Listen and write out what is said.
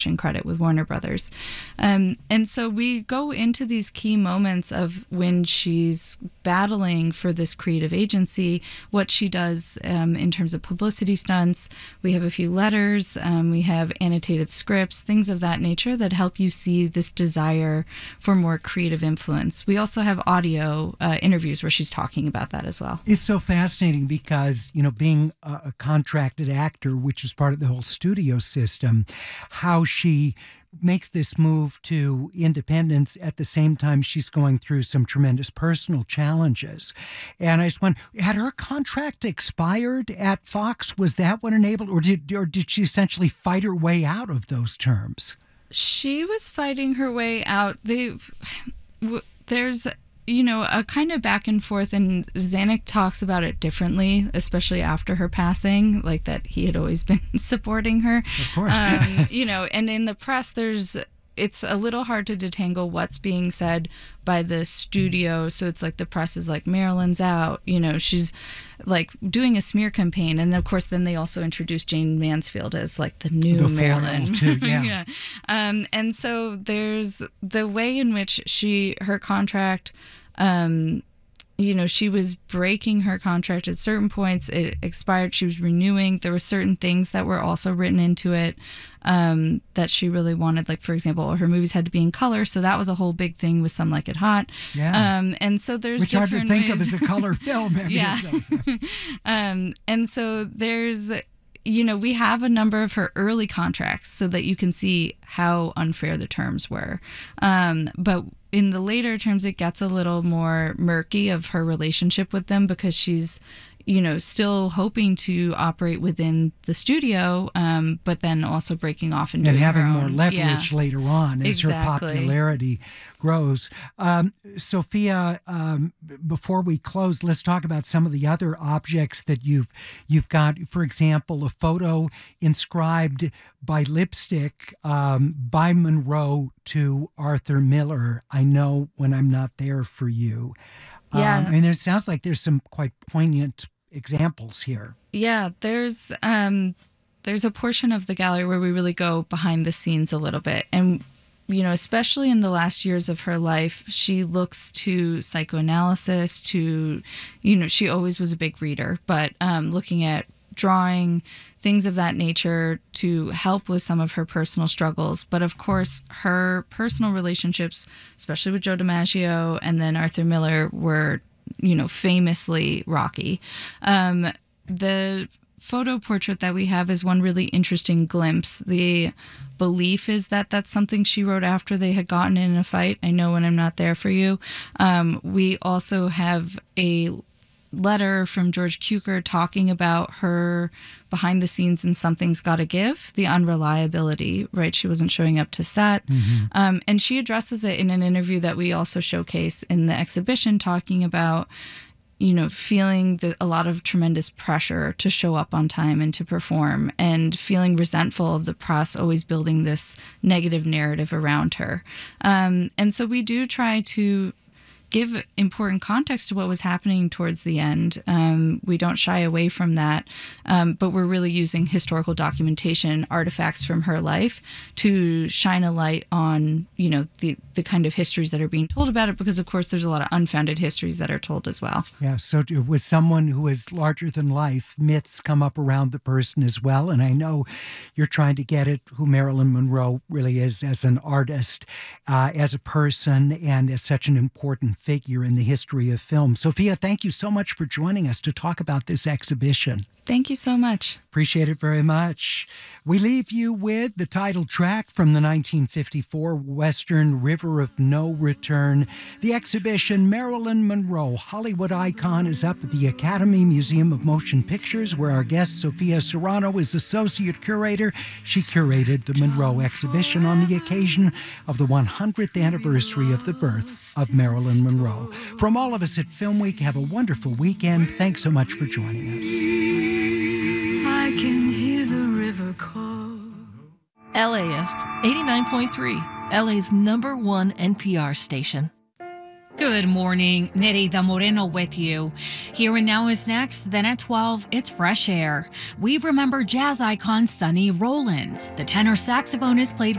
credit with Warner Brothers. And so we go into these key moments of when she's battling for this creative agency, what she does in terms of publicity stunts. We have a few letters, we have annotated scripts, things of that nature that help you see this desire for more creative influence. We also have audio interviews where she's talking about that as well. It's so fascinating because, being a contracted actor, which is part of the whole studio system, how she makes this move to independence at the same time she's going through some tremendous personal challenges. And I just wonder, had her contract expired at Fox? Was that what enabled, or did she essentially fight her way out of those terms? She was fighting her way out. There's a kind of back and forth, and Zanuck talks about it differently, especially after her passing, like that he had always been supporting her. Of course. And in the press, it's a little hard to detangle what's being said by the studio. So it's like the press is like, Marilyn's out, she's like doing a smear campaign. And of course, then they also introduced Jane Mansfield as like the new Marilyn. Too, yeah. Yeah. And so there's the way in which her contract, she was breaking her contract at certain points. It expired. She was renewing. There were certain things that were also written into it that she really wanted. Like, for example, her movies had to be in color. So that was a whole big thing with Some Like It Hot. Yeah. And so there's which hard to think ways. of as a color film. Yeah. And so there's... we have a number of her early contracts so that you can see how unfair the terms were. But in the later terms, it gets a little more murky of her relationship with them because she's, still hoping to operate within the studio, but then also breaking off and doing having her more own. leverage later on as Exactly. her popularity grows. Sophia, before we close, let's talk about some of the other objects that you've got. For example, a photo inscribed by lipstick by Monroe to Arthur Miller. I know when I'm not there for you. Yeah. It sounds like there's some quite poignant examples here. Yeah, there's a portion of the gallery where we really go behind the scenes a little bit. And, especially in the last years of her life, she looks to psychoanalysis, to, she always was a big reader, but looking at drawing, things of that nature to help with some of her personal struggles. But of course, her personal relationships, especially with Joe DiMaggio and then Arthur Miller, were, famously rocky. The photo portrait that we have is one really interesting glimpse. The belief is that that's something she wrote after they had gotten in a fight. I know when I'm not there for you. We also have a letter from George Cukor talking about her behind the scenes in Something's Gotta Give, the unreliability, right? She wasn't showing up to set. Mm-hmm. And she addresses it in an interview that we also showcase in the exhibition, talking about, feeling a lot of tremendous pressure to show up on time and to perform, and feeling resentful of the press always building this negative narrative around her. And so we do try to give important context to what was happening towards the end. We don't shy away from that, but we're really using historical documentation, artifacts from her life, to shine a light on, the kind of histories that are being told about it, because of course there's a lot of unfounded histories that are told as well. Yeah, so with someone who is larger than life, myths come up around the person as well, and I know you're trying to get at who Marilyn Monroe really is as an artist, as a person, and as such an important figure in the history of film. Sophia, thank you so much for joining us to talk about this exhibition. Thank you so much. Appreciate it very much. We leave you with the title track from the 1954 Western River of No Return. The exhibition Marilyn Monroe, Hollywood Icon, is up at the Academy Museum of Motion Pictures, where our guest Sophia Serrano is Associate Curator. She curated the Monroe exhibition on the occasion of the 100th anniversary of the birth of Marilyn Monroe. From all of us at Film Week, have a wonderful weekend. Thanks so much for joining us. I can hear the river call. LAist 89.3, LA's #1 NPR station. Good morning, Nereida Moreno with you. Here and Now is next, then at 12, it's Fresh Air. We remember jazz icon Sonny Rollins. The tenor saxophonist played